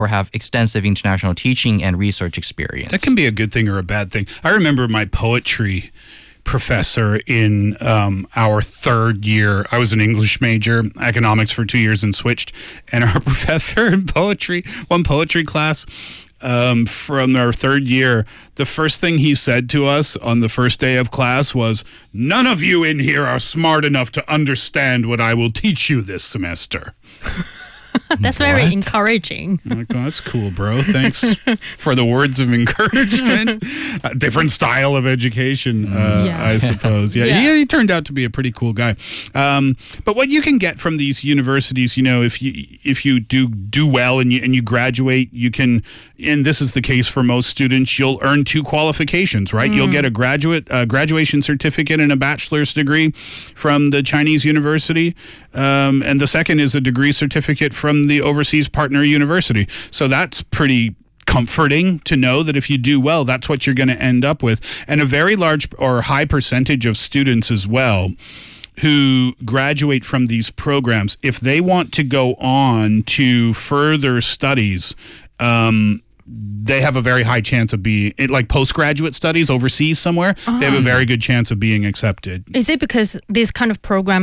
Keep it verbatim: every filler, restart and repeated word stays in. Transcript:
or have extensive international teaching and research experience. That can be a good thing or a bad thing. I remember my poetry professor in um, our third year. I was an English major, economics for two years and switched. And our professor in poetry, one poetry class um, from our third year, the first thing he said to us on the first day of class was, "None of you in here are smart enough to understand what I will teach you this semester." That's very What? encouraging. I'm like, oh, that's cool, bro. Thanks for the words of encouragement. A different style of education, uh, Yeah. I suppose. Yeah, Yeah. He, he turned out to be a pretty cool guy. Um, but what you can get from these universities, you know, if you if you do do well and you and you graduate, you can. And this is the case for most students. You'll earn two qualifications, right? You'll get a graduate uh, graduation certificate and a bachelor's degree from the Chinese university, um, and the second is a degree certificate from the overseas partner university. So that's pretty comforting to know that if you do well, that's what you're going to end up with. And a very large or high percentage of students as well who graduate from these programs, if they want to go on to further studies, um, they have a very high chance of being, like postgraduate studies overseas somewhere, they have a very good chance of being accepted. Is it because this kind of program